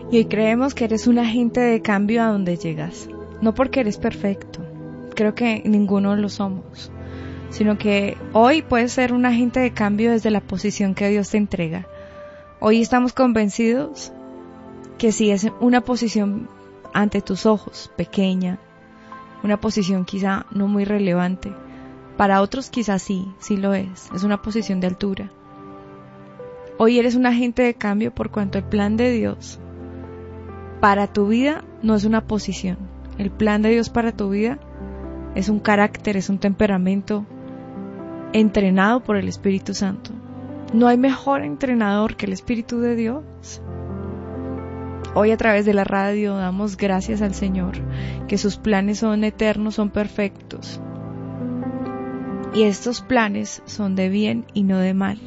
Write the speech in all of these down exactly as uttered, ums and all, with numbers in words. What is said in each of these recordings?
Y hoy creemos que eres un agente de cambio a donde llegas. No porque eres perfecto, creo que ninguno lo somos, sino que hoy puedes ser un agente de cambio desde la posición que Dios te entrega. Hoy estamos convencidos que si es una posición ante tus ojos pequeña, una posición quizá no muy relevante, para otros quizás sí, sí lo es, es una posición de altura. Hoy eres un agente de cambio por cuanto el plan de Dios para tu vida no es una posición. El plan de Dios para tu vida es un carácter, es un temperamento entrenado por el Espíritu Santo. No hay mejor entrenador que el Espíritu de Dios. Hoy a través de la radio damos gracias al Señor, que sus planes son eternos, son perfectos. Y estos planes son de bien y no de mal.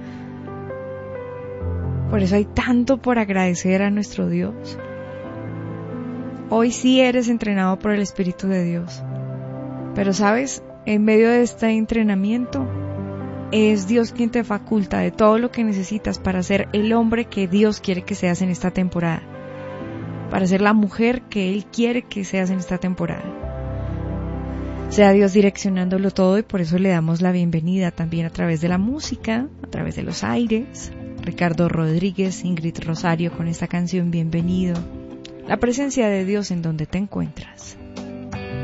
Por eso hay tanto por agradecer a nuestro Dios. Hoy sí eres entrenado por el Espíritu de Dios. Pero sabes, en medio de este entrenamiento, es Dios quien te faculta de todo lo que necesitas para ser el hombre que Dios quiere que seas en esta temporada. Para ser la mujer que Él quiere que seas en esta temporada. Sea Dios direccionándolo todo y por eso le damos la bienvenida también a través de la música, a través de los aires. Ricardo Rodríguez, Ingrid Rosario con esta canción Bienvenido. La presencia de Dios en donde te encuentras.